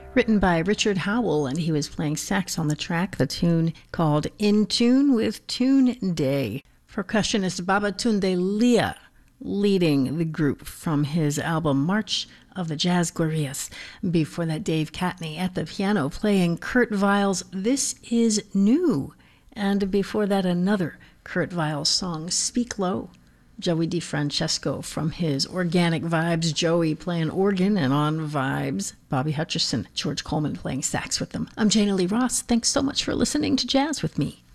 Written by Richard Howell, and he was playing sax on the track, the tune called In Tune with Tune Day. Percussionist Babatunde Leah leading the group from his album March of the Jazz Guerrillas. Before that, Dave Catney at the piano playing Kurt Weill's This Is New. And before that, another Kurt Weill song, Speak Low. Joey DeFrancesco from his Organic Vibes, Joey playing organ, and on Vibes, Bobby Hutcherson, George Coleman playing sax with them. I'm Jana Lee Ross. Thanks so much for listening to Jazz with Me.